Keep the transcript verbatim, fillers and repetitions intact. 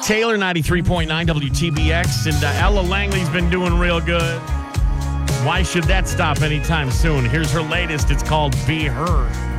Taylor, ninety-three point nine W T B X, and uh, Ella Langley's been doing real good. Why should that stop anytime soon? Here's her latest. It's called Be Her.